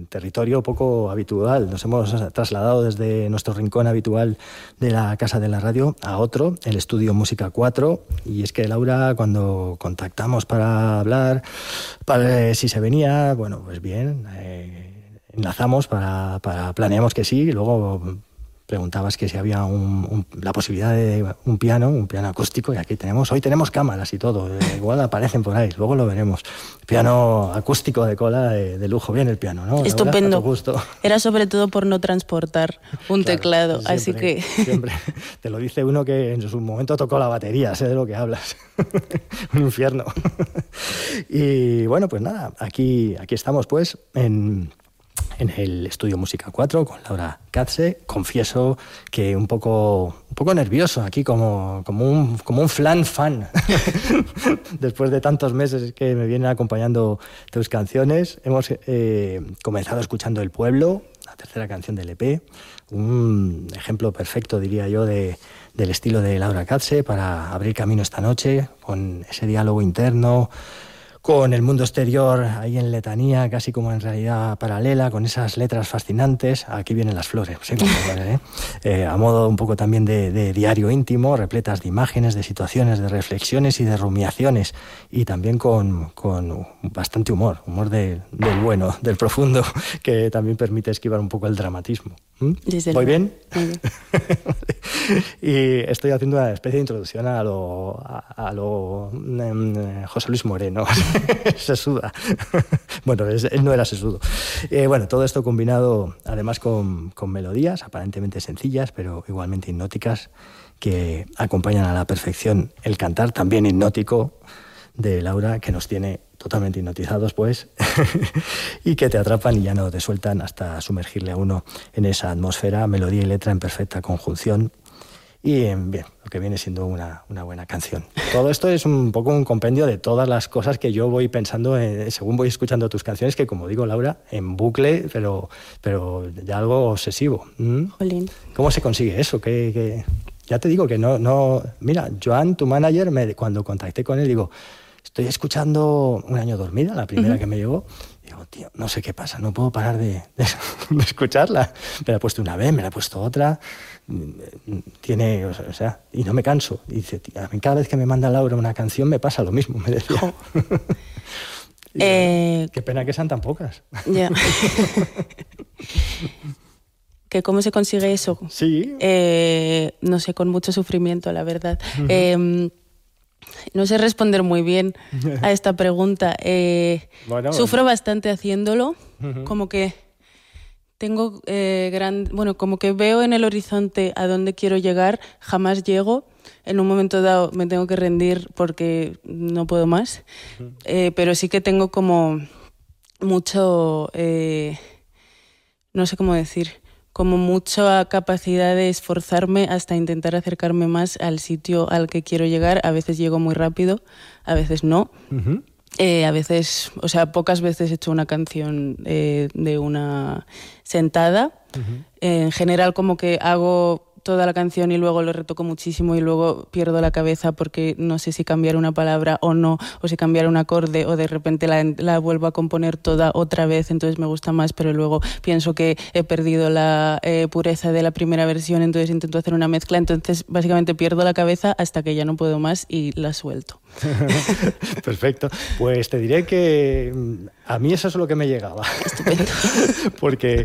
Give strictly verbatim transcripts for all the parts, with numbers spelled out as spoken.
territorio poco habitual. Nos hemos trasladado desde nuestro rincón habitual de la Casa de la Radio a otro, el estudio Música cuatro, y es que Laura, cuando contactamos para hablar, para, si se venía, bueno, pues bien, eh, enlazamos para, para, planeamos que sí, y luego preguntabas que si había un, un, la posibilidad de un piano, un piano acústico, y aquí tenemos, hoy tenemos cámaras y todo, eh, igual aparecen por ahí, luego lo veremos. Piano acústico de cola, de, de lujo, bien el piano, ¿no? Estupendo. A tu gusto. Era sobre todo por no transportar un claro, teclado, siempre, así que... Siempre. Te lo dice uno que en su momento tocó la batería, sé de lo que hablas. Un infierno. Y bueno, pues nada, aquí, aquí estamos pues en... en el estudio Música cuatro con Laura Katze. Confieso que un poco, un poco nervioso aquí, como, como, un, como un flan fan. Después de tantos meses que me vienen acompañando tus canciones, hemos eh, comenzado escuchando El Pueblo, la tercera canción del E P, un ejemplo perfecto, diría yo, de, del estilo de Laura Katze para abrir camino esta noche, con ese diálogo interno, con el mundo exterior ahí en letanía, casi como en realidad paralela, con esas letras fascinantes. Aquí vienen las flores, ¿sí? ¿eh? Eh, a modo un poco también de, de diario íntimo, repletas de imágenes, de situaciones, de reflexiones y de rumiaciones, y también con, con bastante humor, humor de, del bueno, del profundo, que también permite esquivar un poco el dramatismo. ¿Mm? ¿Voy bien? Muy bien. Y estoy haciendo una especie de introducción a lo, a, a lo um, José Luis Moreno. Sesuda. Bueno, él no era sesudo. Eh, bueno, todo esto combinado además con, con melodías aparentemente sencillas, pero igualmente hipnóticas, que acompañan a la perfección el cantar también hipnótico de Laura, que nos tiene totalmente hipnotizados, pues, y que te atrapan y ya no te sueltan hasta sumergirle a uno en esa atmósfera, melodía y letra en perfecta conjunción. Y bien, lo que viene siendo una, una buena canción. Todo esto es un poco un compendio de todas las cosas que yo voy pensando eh, según voy escuchando tus canciones, que como digo, Laura, en bucle, pero, pero ya algo obsesivo. ¿Mm? Jolín. ¿Cómo se consigue eso? ¿Qué, qué? Ya te digo que no, no... Mira, Joan, tu manager, me, cuando contacté con él, digo, estoy escuchando Un año dormida, la primera uh-huh. que me llegó. Digo, tío, no sé qué pasa, no puedo parar de, de, de escucharla. Me la he puesto una vez, me la he puesto otra. Tiene, o sea, y no me canso. Y dice, tío, a mí cada vez que me manda Laura una canción me pasa lo mismo, me decía. Oh. Y, eh, qué pena que sean tan pocas. Ya. Yeah. ¿Que cómo se consigue eso? Sí. Eh, no sé, con mucho sufrimiento, la verdad. Uh-huh. Eh, no sé responder muy bien a esta pregunta. Eh, bueno, sufro bueno. bastante haciéndolo, uh-huh. como que tengo eh, gran, bueno, como que veo en el horizonte a dónde quiero llegar, jamás llego. En un momento dado me tengo que rendir porque no puedo más, uh-huh. eh, pero sí que tengo como mucho, eh, no sé cómo decir, como mucha capacidad de esforzarme hasta intentar acercarme más al sitio al que quiero llegar. A veces llego muy rápido, a veces no. Uh-huh. Eh, a veces, o sea, pocas veces he hecho una canción eh, de una sentada. Uh-huh. Eh, en general, como que hago toda la canción y luego lo retoco muchísimo y luego pierdo la cabeza porque no sé si cambiar una palabra o no, o si cambiar un acorde, o de repente la, la vuelvo a componer toda otra vez, entonces me gusta más, pero luego pienso que he perdido la eh, pureza de la primera versión, entonces intento hacer una mezcla, entonces básicamente pierdo la cabeza hasta que ya no puedo más y la suelto. Perfecto. Pues te diré que a mí eso es lo que me llegaba. Estupendo. Porque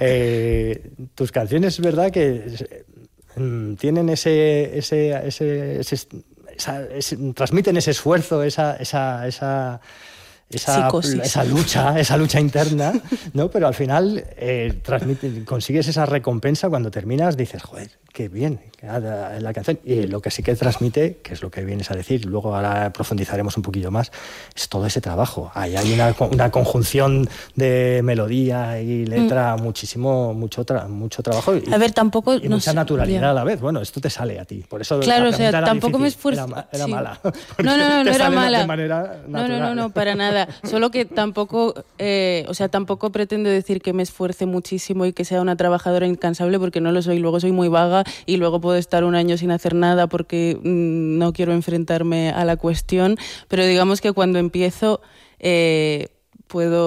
eh, tus canciones es verdad que tienen ese, ese, ese, ese, esa, ese transmiten ese esfuerzo, esa, esa, esa Esa, esa lucha, esa lucha interna, ¿no? Pero al final eh, transmite, consigues esa recompensa cuando terminas, dices, joder, qué bien, la canción. Y lo que sí que transmite, que es lo que vienes a decir, luego ahora profundizaremos un poquillo más, es todo ese trabajo. Ahí hay una, una conjunción de melodía y letra, mm. muchísimo, mucho, tra mucho trabajo. Y, a ver, tampoco... Y no mucha sé, naturalidad yeah. a la vez. Bueno, esto te sale a ti. Por eso claro, o sea, tampoco difícil. me esfuerzo... Era, era sí. mala. No, no, no, no era mala. De manera no, no, no, no, para nada. Solo que tampoco, eh, o sea, tampoco pretendo decir que me esfuerce muchísimo y que sea una trabajadora incansable, porque no lo soy. Luego soy muy vaga y luego puedo estar un año sin hacer nada porque mmm, no quiero enfrentarme a la cuestión. Pero digamos que cuando empiezo eh, puedo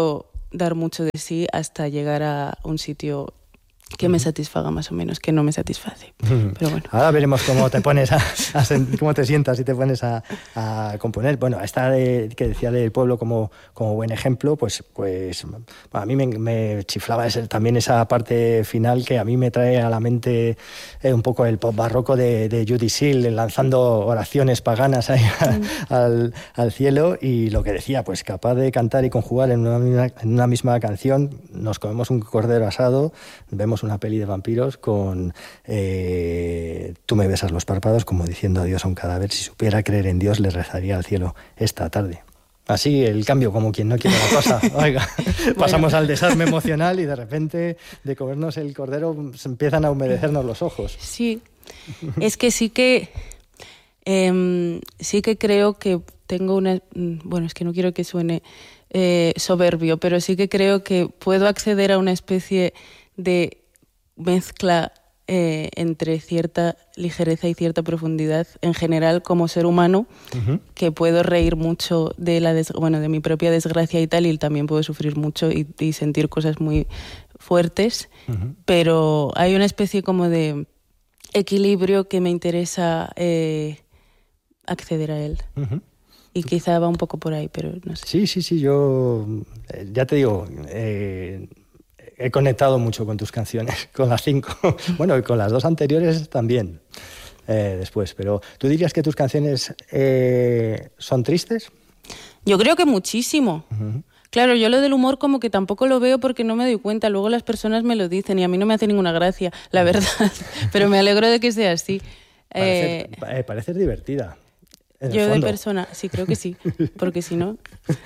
dar mucho de sí hasta llegar a un sitio que me satisfaga más o menos, que no me satisface. Pero bueno. Ahora veremos cómo te pones a, a cómo te sientas y te pones a, a componer. Bueno, esta de, que decía del pueblo como, como buen ejemplo, pues, pues a mí me, me chiflaba ese, también esa parte final que a mí me trae a la mente eh, un poco el pop barroco de, de Judy Seal, lanzando oraciones paganas ahí mm. al, al cielo, y lo que decía, pues capaz de cantar y conjugar en una misma, en una misma canción. Nos comemos un cordero asado, vemos una peli de vampiros con eh, tú me besas los párpados, como diciendo adiós a un cadáver. Si supiera creer en Dios, le rezaría al cielo esta tarde. Así el cambio, como quien no quiere la cosa. Oiga, bueno. Pasamos al desarme emocional y de repente de comernos el cordero se empiezan a humedecernos los ojos. Sí, es que sí que eh, sí que creo que tengo una... Bueno, es que no quiero que suene eh, soberbio, pero sí que creo que puedo acceder a una especie de mezcla eh, entre cierta ligereza y cierta profundidad en general como ser humano, uh-huh. que puedo reír mucho de la des- bueno, de mi propia desgracia y tal, y también puedo sufrir mucho y, y sentir cosas muy fuertes, uh-huh. pero hay una especie como de equilibrio que me interesa eh, acceder a él. Uh-huh. Y quizá va un poco por ahí, pero no sé. Sí, sí, sí, yo eh, ya te digo... Eh... He conectado mucho con tus canciones, con las cinco. Bueno, y con las dos anteriores también, eh, después. Pero, ¿tú dirías que tus canciones eh, son tristes? Yo creo que muchísimo. Uh-huh. Claro, yo lo del humor como que tampoco lo veo porque no me doy cuenta. Luego las personas me lo dicen y a mí no me hace ninguna gracia, la verdad. Pero me alegro de que sea así. Parece, eh... eh, pareces divertida. Yo de persona, sí, creo que sí, porque si no...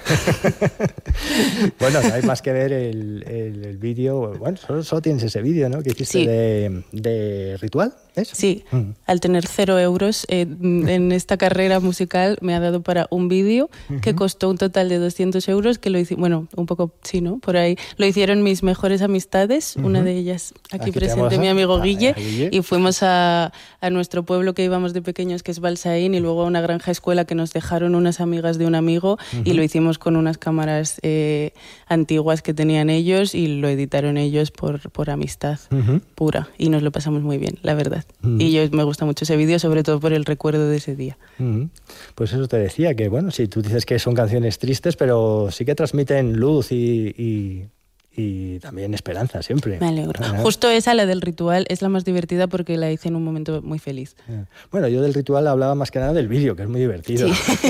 Bueno, no hay más que ver el, el, el vídeo, bueno, solo, solo tienes ese vídeo, ¿no?, que hiciste sí. de, de Ritual, ¿es? Sí, mm. al tener cero euros eh, en esta carrera musical me ha dado para un vídeo uh-huh. que costó un total de doscientos euros, que lo hice, bueno, un poco, sí, ¿no?, por ahí, lo hicieron mis mejores amistades, uh-huh. una de ellas aquí, aquí presente, mi amigo Guille, a, a Guille, y fuimos a, a nuestro pueblo que íbamos de pequeños, que es Balsaín, y luego a una granja escuela que nos dejaron unas amigas de un amigo uh-huh. y lo hicimos con unas cámaras eh, antiguas que tenían ellos y lo editaron ellos por, por amistad uh-huh. pura, y nos lo pasamos muy bien, la verdad. Uh-huh. Y yo me gusta mucho ese vídeo, sobre todo por el recuerdo de ese día. Uh-huh. Pues eso te decía, que bueno, sí, tú dices que son canciones tristes, pero sí que transmiten luz y... y... y también esperanza, siempre. Me alegro. Ah, justo esa, la del Ritual, es la más divertida porque la hice en un momento muy feliz. Bueno, yo del Ritual hablaba más que nada del vídeo, que es muy divertido. Sí.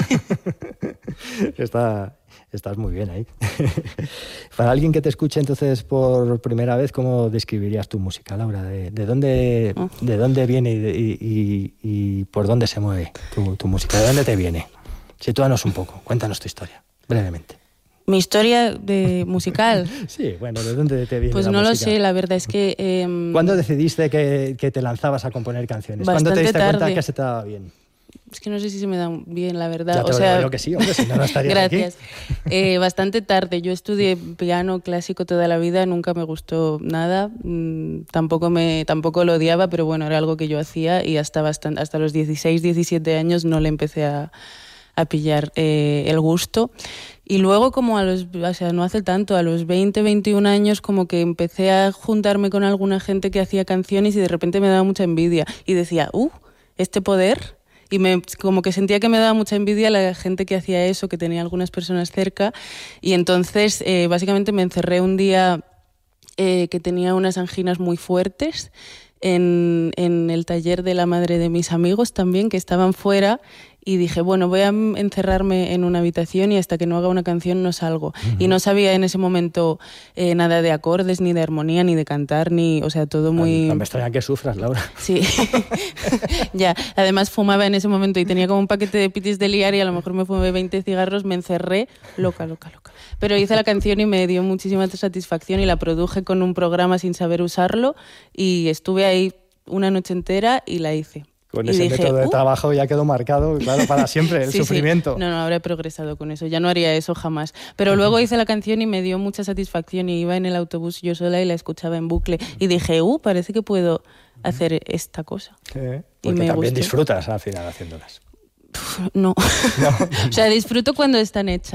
Está, estás muy bien ahí. Para alguien que te escuche entonces por primera vez, ¿cómo describirías tu música, Laura? ¿De, de, dónde, oh. de dónde viene y, y, y, y por dónde se mueve tu, tu música? ¿De dónde te viene? Sitúanos un poco, cuéntanos tu historia, brevemente. Mi historia de musical. Sí, bueno, ¿de dónde te viene Pues la no música? lo sé, la verdad es que... Eh, ¿Cuándo decidiste que, que te lanzabas a componer canciones? ¿Cuándo te diste tarde. cuenta que se te daba bien? Es que no sé si se me da bien, la verdad. Ya te o sea, digo que sí, hombre, si no, no estarías gracias. aquí. Eh, bastante tarde. Yo estudié piano clásico toda la vida, nunca me gustó nada, mm, tampoco me tampoco lo odiaba, pero bueno, era algo que yo hacía y hasta, bastante, hasta los dieciséis, diecisiete años no le empecé a, a pillar eh, el gusto. Y luego como a los, o sea, no hace tanto, a los veinte, veintiún años como que empecé a juntarme con alguna gente que hacía canciones y de repente me daba mucha envidia y decía, uh, este poder... Y me, como que sentía que me daba mucha envidia la gente que hacía eso, que tenía algunas personas cerca. Y entonces, eh, básicamente me encerré un día eh, que tenía unas anginas muy fuertes en, en el taller de la madre de mis amigos también, que estaban fuera. Y dije, bueno, voy a encerrarme en una habitación y hasta que no haga una canción no salgo. Uh-huh. Y no sabía en ese momento eh, nada de acordes, ni de armonía, ni de cantar, ni, o sea, todo muy... No me extraña que sufras, Laura. Sí, ya. Además fumaba en ese momento y tenía como un paquete de pitis de liar y a lo mejor me fumé veinte cigarros, me encerré, loca, loca, loca. Pero hice la canción y me dio muchísima satisfacción y la produje con un programa sin saber usarlo y estuve ahí una noche entera y la hice. Con y ese dije, método de uh. trabajo ya quedó marcado, claro, para siempre, el sí, sufrimiento. Sí. No, no, habré progresado con eso, ya no haría eso jamás. Pero uh-huh. luego hice la canción y me dio mucha satisfacción y iba en el autobús yo sola y la escuchaba en bucle. Y dije, uh, parece que puedo hacer esta cosa. Eh, y porque me también gustó. Disfrutas al final haciéndolas. No. no. O sea, disfruto cuando están hechas.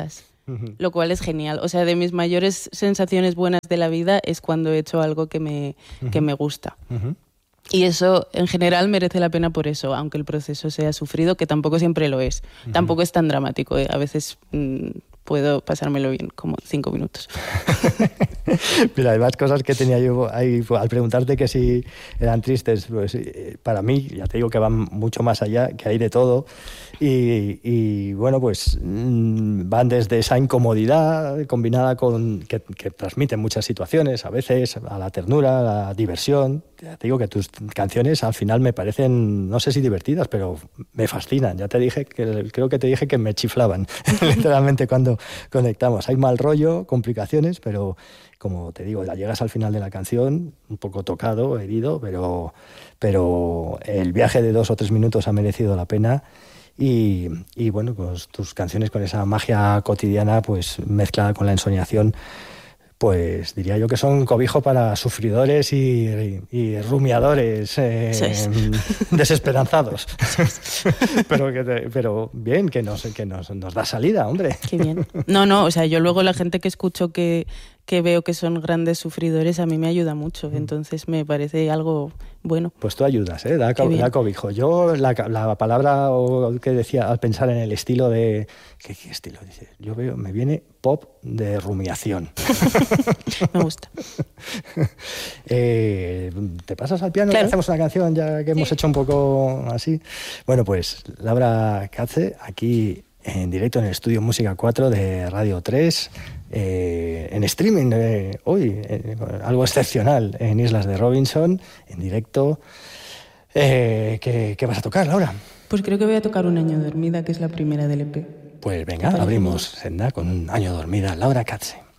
uh-huh. Lo cual es genial. O sea, de mis mayores sensaciones buenas de la vida es cuando he hecho algo que me, uh-huh. que me gusta. Uh-huh. Y eso, en general, merece la pena por eso, aunque el proceso sea sufrido, que tampoco siempre lo es. Uh-huh. Tampoco es tan dramático, ¿eh? A veces mmm, puedo pasármelo bien, como cinco minutos. Mira, hay más cosas que tenía yo ahí al preguntarte que si eran tristes. Pues para mí, ya te digo que van mucho más allá, que hay de todo. Y, y bueno, pues van desde esa incomodidad combinada con que, que transmiten muchas situaciones, a veces a la ternura, a la diversión. Ya te digo que tus canciones al final me parecen, no sé si divertidas, pero me fascinan. Ya te dije, que creo que te dije que me chiflaban, literalmente, cuando conectamos. Hay mal rollo, complicaciones, pero como te digo, ya llegas al final de la canción un poco tocado, herido, pero, pero el viaje de dos o tres minutos ha merecido la pena. Y, y bueno, pues tus canciones con esa magia cotidiana, pues mezclada con la ensoñación, pues diría yo que son cobijo para sufridores y, y, y rumiadores eh, sí. desesperanzados. pero, que te, pero bien, que, nos, que nos, nos da salida, hombre. Qué bien. No, no, o sea, yo luego la gente que escucho que, que veo que son grandes sufridores, a mí me ayuda mucho, entonces me parece algo bueno. Pues tú ayudas, ¿eh? Da, da cobijo. Yo la, la palabra o que decía al pensar en el estilo de... ¿Qué, qué estilo? Dice, yo veo, me viene pop de rumiación. Me gusta. eh, ¿Te pasas al piano? Claro. Hacemos una canción ya que sí. hemos hecho un poco así. Bueno, pues Laura Katze, aquí en directo en el estudio Música cuatro de Radio tres, eh, en streaming eh, hoy, eh, algo excepcional en Islas de Robinson, en directo. Eh, ¿qué, ¿Qué vas a tocar, Laura? Pues creo que voy a tocar Un año dormida, que es la primera del E P. Pues venga, abrimos senda con Un año dormida, Laura Katze.